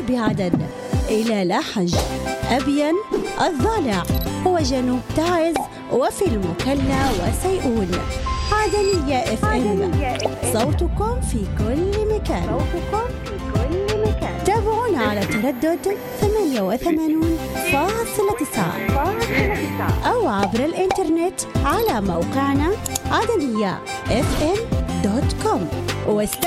بعدن إلى لاحج، أبين، الضالع وجنوب تعز وفي المكلا وسيئون. عدنية اف ام، صوتكم في كل مكان. تابعونا على تردد 88.9 أو عبر الإنترنت على موقعنا عدنية fm.com.